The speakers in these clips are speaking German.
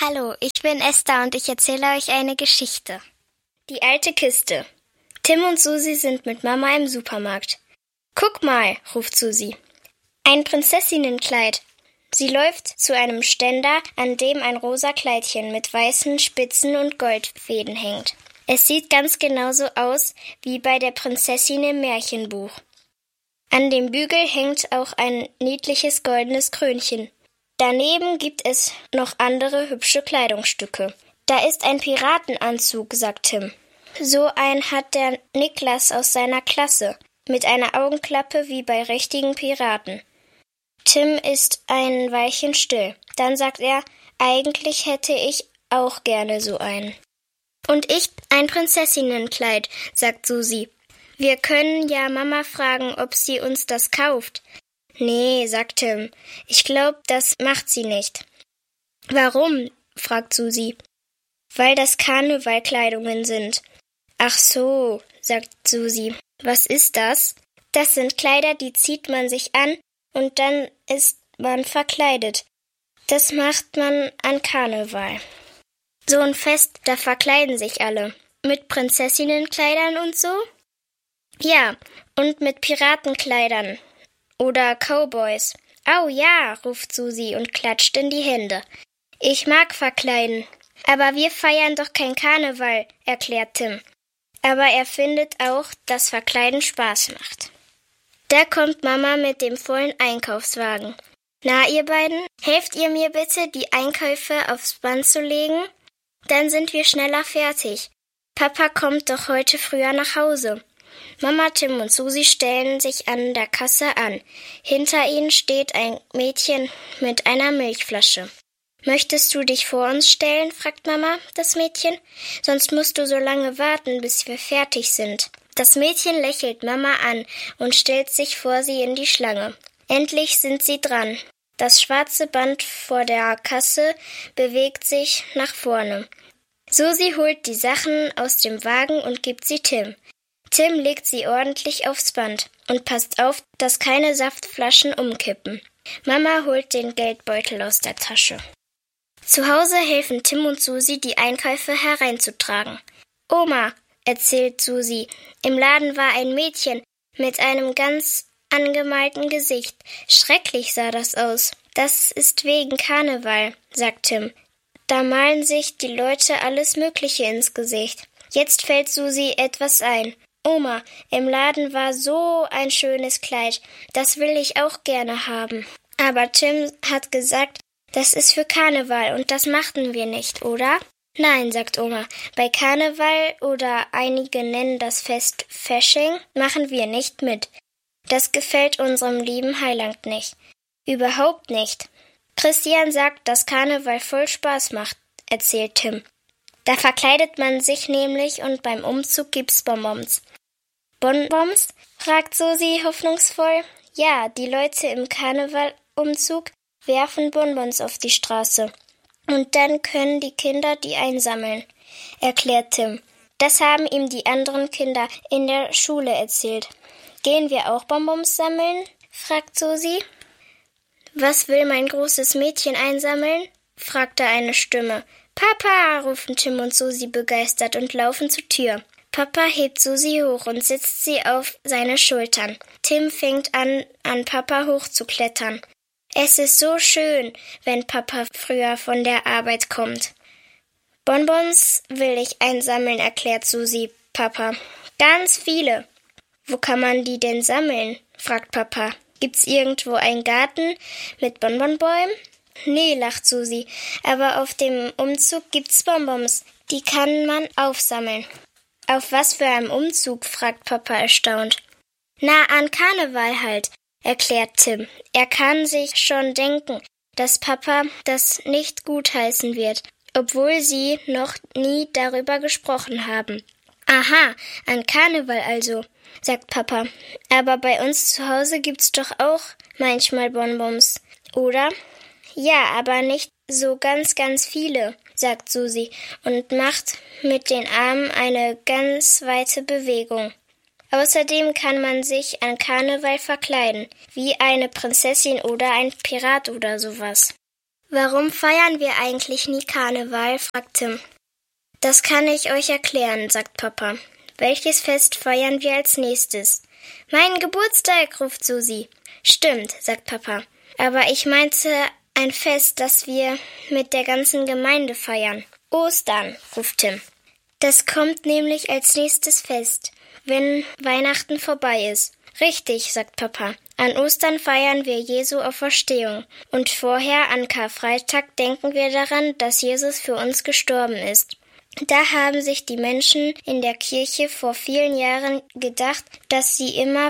Hallo, ich bin Esther und ich erzähle euch eine Geschichte. Die alte Kiste. Tim und Susi sind mit Mama im Supermarkt. Guck mal, ruft Susi. Ein Prinzessinnenkleid. Sie läuft zu einem Ständer, an dem ein rosa Kleidchen mit weißen Spitzen und Goldfäden hängt. Es sieht ganz genauso aus wie bei der Prinzessin im Märchenbuch. An dem Bügel hängt auch ein niedliches goldenes Krönchen. Daneben gibt es noch andere hübsche Kleidungsstücke. Da ist ein Piratenanzug, sagt Tim. So einen hat der Niklas aus seiner Klasse, mit einer Augenklappe wie bei richtigen Piraten. Tim ist ein Weilchen still. Dann sagt er, eigentlich hätte ich auch gerne so einen. Und ich ein Prinzessinnenkleid, sagt Susi. Wir können ja Mama fragen, ob sie uns das kauft. Nee, sagt Tim. Ich glaube, das macht sie nicht. Warum? Fragt Susi. Weil das Karnevalkleidungen sind. Ach so, sagt Susi. Was ist das? Das sind Kleider, die zieht man sich an und dann ist man verkleidet. Das macht man an Karneval. So ein Fest, da verkleiden sich alle. Mit Prinzessinnenkleidern und so? Ja, und mit Piratenkleidern. Oder Cowboys. Au ja, ruft Susi und klatscht in die Hände. Ich mag verkleiden. Aber wir feiern doch kein Karneval, erklärt Tim. Aber er findet auch, dass Verkleiden Spaß macht. Da kommt Mama mit dem vollen Einkaufswagen. Na, ihr beiden, helft ihr mir bitte, die Einkäufe aufs Band zu legen? Dann sind wir schneller fertig. Papa kommt doch heute früher nach Hause. Mama, Tim und Susi stellen sich an der Kasse an. Hinter ihnen steht ein Mädchen mit einer Milchflasche. Möchtest du dich vor uns stellen, fragt Mama das Mädchen. Sonst musst du so lange warten, bis wir fertig sind. Das Mädchen lächelt Mama an und stellt sich vor sie in die Schlange. Endlich sind sie dran. Das schwarze Band vor der Kasse bewegt sich nach vorne. Susi holt die Sachen aus dem Wagen und gibt sie Tim. Tim legt sie ordentlich aufs Band und passt auf, dass keine Saftflaschen umkippen. Mama holt den Geldbeutel aus der Tasche. Zu Hause helfen Tim und Susi, die Einkäufe hereinzutragen. Oma, erzählt Susi, im Laden war ein Mädchen mit einem ganz angemalten Gesicht. Schrecklich sah das aus. Das ist wegen Karneval, sagt Tim. Da malen sich die Leute alles Mögliche ins Gesicht. Jetzt fällt Susi etwas ein. Oma, im Laden war so ein schönes Kleid. Das will ich auch gerne haben. Aber Tim hat gesagt, das ist für Karneval und das machten wir nicht, oder? Nein, sagt Oma. Bei Karneval oder einige nennen das Fest Fasching, machen wir nicht mit. Das gefällt unserem lieben Heiland nicht. Überhaupt nicht. Christian sagt, dass Karneval voll Spaß macht, erzählt Tim. Da verkleidet man sich nämlich und beim Umzug gibt's Bonbons. Bonbons? Fragt Susi hoffnungsvoll. Ja, die Leute im Karnevalumzug werfen Bonbons auf die Straße. Und dann können die Kinder die einsammeln, erklärt Tim. Das haben ihm die anderen Kinder in der Schule erzählt. Gehen wir auch Bonbons sammeln? Fragt Susi. Was will mein großes Mädchen einsammeln? Fragte eine Stimme. Papa, rufen Tim und Susi begeistert und laufen zur Tür. Papa hebt Susi hoch und setzt sie auf seine Schultern. Tim fängt an Papa hochzuklettern. Es ist so schön, wenn Papa früher von der Arbeit kommt. Bonbons will ich einsammeln, erklärt Susi Papa. Ganz viele. Wo kann man die denn sammeln? Fragt Papa. Gibt's irgendwo einen Garten mit Bonbonbäumen? Nee, lacht Susi, aber auf dem Umzug gibt's Bonbons. Die kann man aufsammeln. Auf was für einem Umzug? Fragt Papa erstaunt. Na, an Karneval halt, erklärt Tim. Er kann sich schon denken, dass Papa das nicht gutheißen wird, obwohl sie noch nie darüber gesprochen haben. Aha, an Karneval also, sagt Papa. Aber bei uns zu Hause gibt's doch auch manchmal Bonbons, oder? Ja, aber nicht so ganz viele, sagt Susi und macht mit den Armen eine ganz weite Bewegung. Außerdem kann man sich an Karneval verkleiden, wie eine Prinzessin oder ein Pirat oder sowas. Warum feiern wir eigentlich nie Karneval? Fragt Tim. Das kann ich euch erklären, sagt Papa. Welches Fest feiern wir als nächstes? Mein Geburtstag, ruft Susi. Stimmt, sagt Papa. Aber ich meinte ein Fest, das wir mit der ganzen Gemeinde feiern. Ostern, ruft Tim. Das kommt nämlich als nächstes Fest, wenn Weihnachten vorbei ist. Richtig, sagt Papa. An Ostern feiern wir Jesu Auferstehung. Und vorher, an Karfreitag, denken wir daran, dass Jesus für uns gestorben ist. Da haben sich die Menschen in der Kirche vor vielen Jahren gedacht, dass sie immer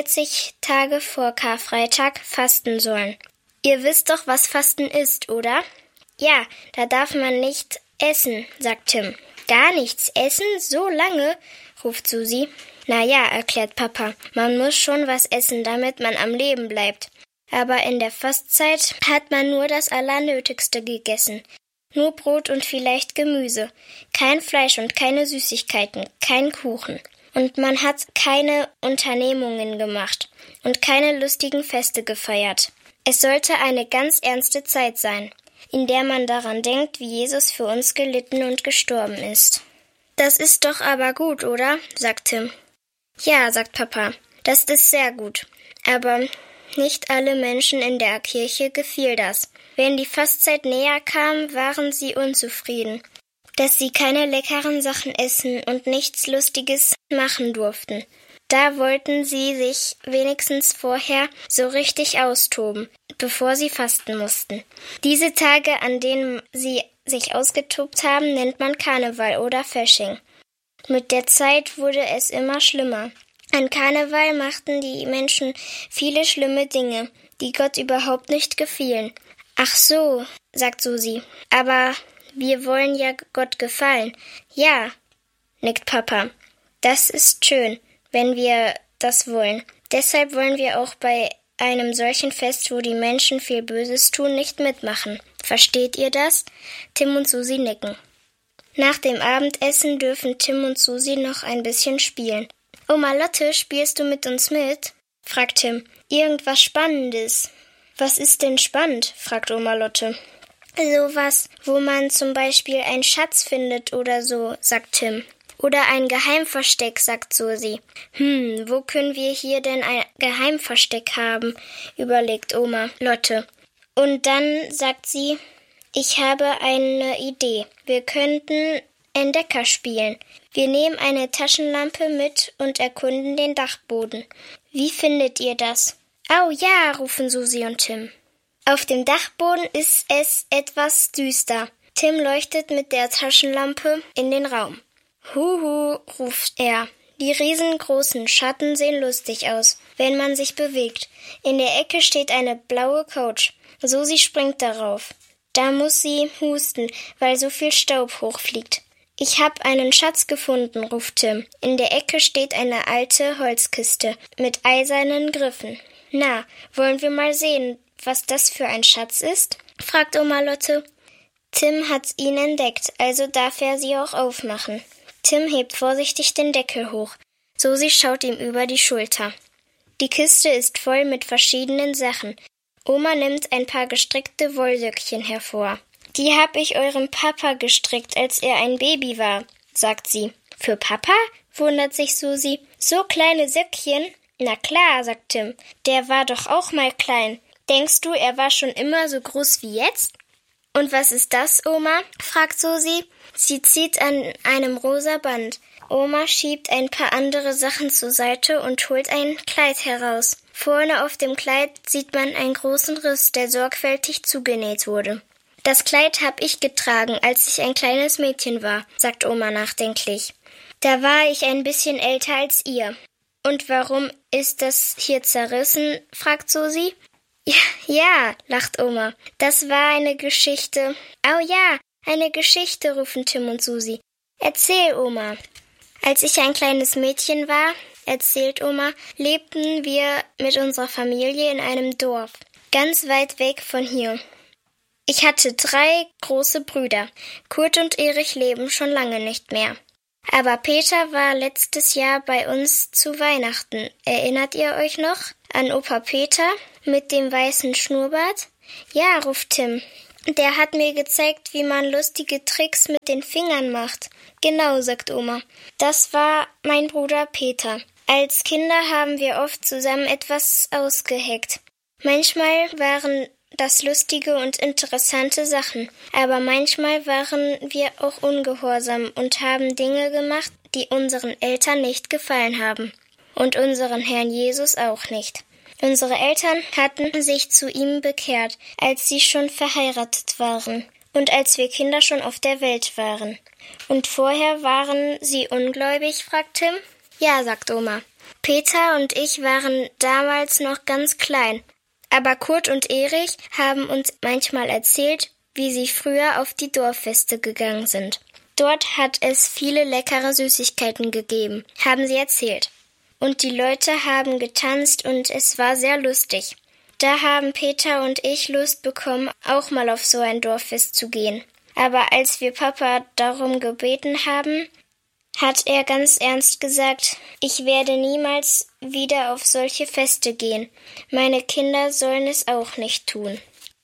40 Tage vor Karfreitag fasten sollen. Ihr wisst doch, was Fasten ist, oder? Ja, da darf man nicht essen, sagt Tim. Gar nichts essen? So lange? Ruft Susi. Na ja, erklärt Papa, man muss schon was essen, damit man am Leben bleibt. Aber in der Fastzeit hat man nur das Allernötigste gegessen. Nur Brot und vielleicht Gemüse. Kein Fleisch und keine Süßigkeiten, kein Kuchen. Und man hat keine Unternehmungen gemacht und keine lustigen Feste gefeiert. Es sollte eine ganz ernste Zeit sein, in der man daran denkt, wie Jesus für uns gelitten und gestorben ist. Das ist doch aber gut, oder? Sagt Tim. Ja, sagt Papa, das ist sehr gut. Aber nicht alle Menschen in der Kirche gefiel das. Wenn die Fastzeit näher kam, waren sie unzufrieden, dass sie keine leckeren Sachen essen und nichts Lustiges machen durften. Da wollten sie sich wenigstens vorher so richtig austoben, bevor sie fasten mussten. Diese Tage, an denen sie sich ausgetobt haben, nennt man Karneval oder Fasching. Mit der Zeit wurde es immer schlimmer. An Karneval machten die Menschen viele schlimme Dinge, die Gott überhaupt nicht gefielen. Ach so, sagt Susi, aber wir wollen ja Gott gefallen. Ja, nickt Papa. Das ist schön, wenn wir das wollen. Deshalb wollen wir auch bei einem solchen Fest, wo die Menschen viel Böses tun, nicht mitmachen. Versteht ihr das? Tim und Susi nicken. Nach dem Abendessen dürfen Tim und Susi noch ein bisschen spielen. Oma Lotte, spielst du mit uns mit? Fragt Tim. Irgendwas Spannendes. Was ist denn spannend? Fragt Oma Lotte. Sowas, wo man zum Beispiel einen Schatz findet oder so, sagt Tim. Oder ein Geheimversteck, sagt Susi. Wo können wir hier denn ein Geheimversteck haben? Überlegt Oma Lotte. Und dann sagt sie, ich habe eine Idee. Wir könnten Entdecker spielen. Wir nehmen eine Taschenlampe mit und erkunden den Dachboden. Wie findet ihr das? Au ja, rufen Susi und Tim. Auf dem Dachboden ist es etwas düster. Tim leuchtet mit der Taschenlampe in den Raum. Huhu, ruft er. Die riesengroßen Schatten sehen lustig aus, wenn man sich bewegt. In der Ecke steht eine blaue Couch. Susi springt darauf. Da muss sie husten, weil so viel Staub hochfliegt. Ich hab einen Schatz gefunden, ruft Tim. In der Ecke steht eine alte Holzkiste mit eisernen Griffen. Na, wollen wir mal sehen, was das für ein Schatz ist? Fragt Oma Lotte. Tim hat ihn entdeckt, also darf er sie auch aufmachen. Tim hebt vorsichtig den Deckel hoch. Susi schaut ihm über die Schulter. Die Kiste ist voll mit verschiedenen Sachen. Oma nimmt ein paar gestrickte Wollsöckchen hervor. Die hab ich eurem Papa gestrickt, als er ein Baby war, sagt sie. Für Papa? Wundert sich Susi. So kleine Söckchen? Na klar, sagt Tim. Der war doch auch mal klein. Denkst du, er war schon immer so groß wie jetzt? Und was ist das, Oma? Fragt Susi. Sie zieht an einem rosa Band. Oma schiebt ein paar andere Sachen zur Seite und holt ein Kleid heraus. Vorne auf dem Kleid sieht man einen großen Riss, der sorgfältig zugenäht wurde. Das Kleid hab ich getragen, als ich ein kleines Mädchen war, sagt Oma nachdenklich. Da war ich ein bisschen älter als ihr. Und warum ist das hier zerrissen? Fragt Susi. Ja, lacht Oma. Das war eine Geschichte. Oh ja, eine Geschichte, rufen Tim und Susi. Erzähl, Oma. Als ich ein kleines Mädchen war, erzählt Oma, lebten wir mit unserer Familie in einem Dorf, ganz weit weg von hier. Ich hatte 3 große Brüder. Kurt und Erich leben schon lange nicht mehr. Aber Peter war letztes Jahr bei uns zu Weihnachten. Erinnert ihr euch noch an Opa Peter mit dem weißen Schnurrbart? Ja, ruft Tim. Der hat mir gezeigt, wie man lustige Tricks mit den Fingern macht. Genau, sagt Oma. Das war mein Bruder Peter. Als Kinder haben wir oft zusammen etwas ausgeheckt. Manchmal waren das lustige und interessante Sachen, aber manchmal waren wir auch ungehorsam und haben Dinge gemacht, die unseren Eltern nicht gefallen haben. Und unseren Herrn Jesus auch nicht. Unsere Eltern hatten sich zu ihm bekehrt, als sie schon verheiratet waren und als wir Kinder schon auf der Welt waren. Und vorher waren sie ungläubig, fragt Tim. Ja, sagt Oma. Peter und ich waren damals noch ganz klein, aber Kurt und Erich haben uns manchmal erzählt, wie sie früher auf die Dorffeste gegangen sind. Dort hat es viele leckere Süßigkeiten gegeben, haben sie erzählt. Und die Leute haben getanzt und es war sehr lustig. Da haben Peter und ich Lust bekommen, auch mal auf so ein Dorffest zu gehen. Aber als wir Papa darum gebeten haben, hat er ganz ernst gesagt, ich werde niemals wieder auf solche Feste gehen. Meine Kinder sollen es auch nicht tun.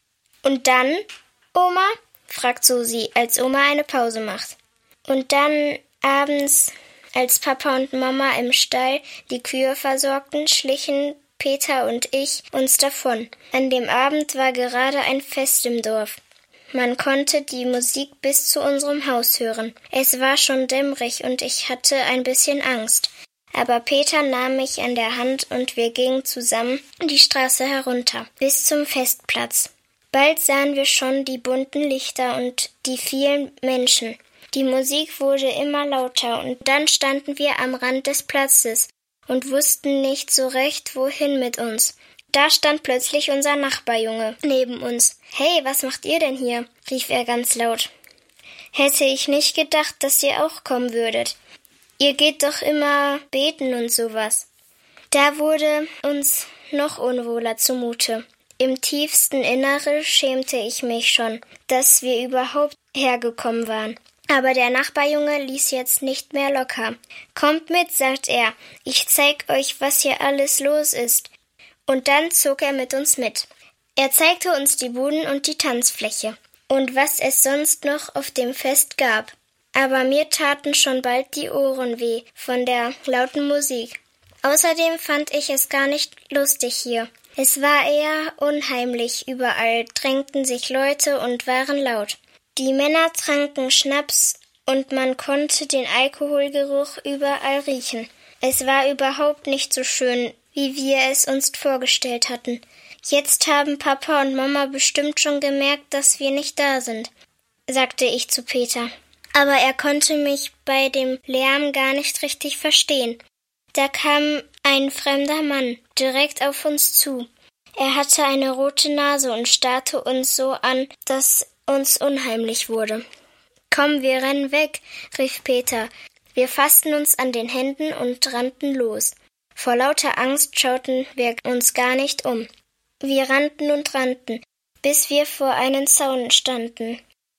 Und dann, Oma? Fragt Susi, als Oma eine Pause macht. Und dann abends, als Papa und Mama im Stall die Kühe versorgten, schlichen Peter und ich uns davon. An dem Abend war gerade ein Fest im Dorf. Man konnte die Musik bis zu unserem Haus hören. Es war schon dämmerig und ich hatte ein bisschen Angst. Aber Peter nahm mich an der Hand und wir gingen zusammen die Straße herunter, bis zum Festplatz. Bald sahen wir schon die bunten Lichter und die vielen Menschen. Die Musik wurde immer lauter und dann standen wir am Rand des Platzes und wussten nicht so recht, wohin mit uns. Da stand plötzlich unser Nachbarjunge neben uns. »Hey, was macht ihr denn hier?« rief er ganz laut. »Hätte ich nicht gedacht, dass ihr auch kommen würdet. Ihr geht doch immer beten und sowas.« Da wurde uns noch unwohler zumute. Im tiefsten Innere schämte ich mich schon, dass wir überhaupt hergekommen waren. Aber der Nachbarjunge ließ jetzt nicht mehr locker. »Kommt mit«, sagt er, »ich zeig euch, was hier alles los ist.« Und dann zog er mit uns mit. Er zeigte uns die Buden und die Tanzfläche und was es sonst noch auf dem Fest gab. Aber mir taten schon bald die Ohren weh von der lauten Musik. Außerdem fand ich es gar nicht lustig hier. Es war eher unheimlich, überall drängten sich Leute und waren laut. Die Männer tranken Schnaps und man konnte den Alkoholgeruch überall riechen. Es war überhaupt nicht so schön, wie wir es uns vorgestellt hatten. Jetzt haben Papa und Mama bestimmt schon gemerkt, dass wir nicht da sind, sagte ich zu Peter. Aber er konnte mich bei dem Lärm gar nicht richtig verstehen. Da kam ein fremder Mann direkt auf uns zu. Er hatte eine rote Nase und starrte uns so an, dass uns unheimlich wurde. »Komm, wir rennen weg«, rief Peter. Wir fassten uns an den Händen und rannten los. Vor lauter Angst schauten wir uns gar nicht um. Wir rannten und rannten, bis wir vor einem Zaun standen.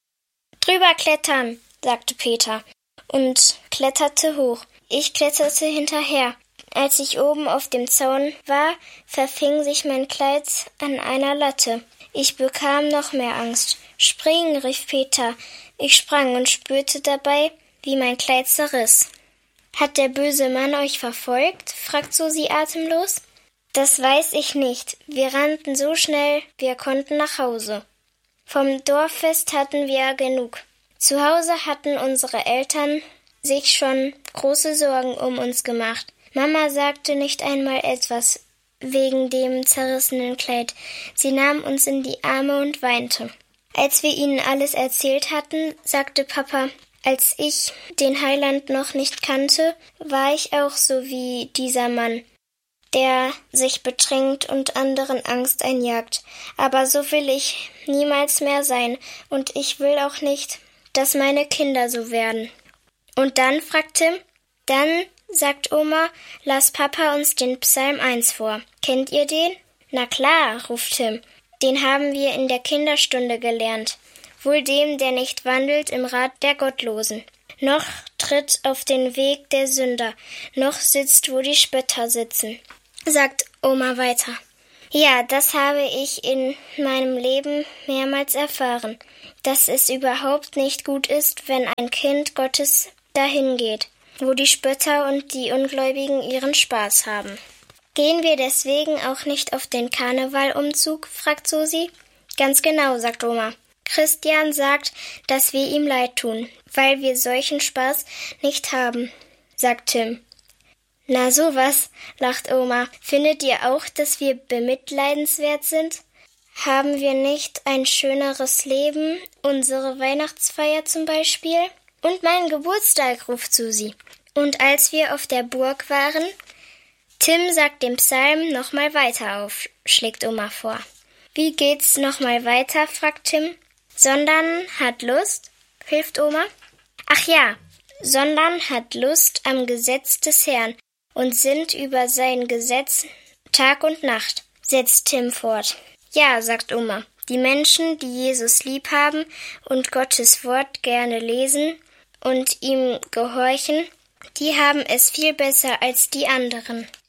»Drüber klettern«, sagte Peter und kletterte hoch. Ich kletterte hinterher. Als ich oben auf dem Zaun war, verfing sich mein Kleid an einer Latte. Ich bekam noch mehr Angst. »Springen«, rief Peter. Ich sprang und spürte dabei, wie mein Kleid zerriss. »Hat der böse Mann euch verfolgt?« fragt Susi atemlos. »Das weiß ich nicht. Wir rannten so schnell, wir konnten nach Hause. Vom Dorffest hatten wir genug. Zu Hause hatten unsere Eltern sich schon große Sorgen um uns gemacht. Mama sagte nicht einmal etwas wegen dem zerrissenen Kleid. Sie nahm uns in die Arme und weinte. Als wir ihnen alles erzählt hatten, sagte Papa, als ich den Heiland noch nicht kannte, war ich auch so wie dieser Mann, der sich betrinkt und anderen Angst einjagt. Aber so will ich niemals mehr sein, und ich will auch nicht, dass meine Kinder so werden. Und dann, fragt Tim, dann, sagt Oma, las Papa uns den Psalm 1 vor. Kennt ihr den? Na klar, ruft Tim. Den haben wir in der Kinderstunde gelernt. Wohl dem, der nicht wandelt im Rat der Gottlosen, noch tritt auf den Weg der Sünder, noch sitzt, wo die Spötter sitzen, sagt Oma weiter. Ja, das habe ich in meinem Leben mehrmals erfahren, dass es überhaupt nicht gut ist, wenn ein Kind Gottes dahin geht, wo die Spötter und die Ungläubigen ihren Spaß haben. Gehen wir deswegen auch nicht auf den Karnevalumzug? Fragt Susi. Ganz genau, sagt Oma. Christian sagt, dass wir ihm leid tun, weil wir solchen Spaß nicht haben, sagt Tim. Na sowas, lacht Oma. Findet ihr auch, dass wir bemitleidenswert sind? Haben wir nicht ein schöneres Leben? Unsere Weihnachtsfeier zum Beispiel? Und meinen Geburtstag, ruft Susi. Und als wir auf der Burg waren? Tim sagt den Psalm nochmal weiter auf, schlägt Oma vor. Wie geht's nochmal weiter, fragt Tim. Sondern hat Lust, hilft Oma. Ach ja, sondern hat Lust am Gesetz des Herrn und sinnt über sein Gesetz Tag und Nacht, setzt Tim fort. Ja, sagt Oma, die Menschen, die Jesus lieb haben und Gottes Wort gerne lesen und ihm gehorchen, die haben es viel besser als die anderen.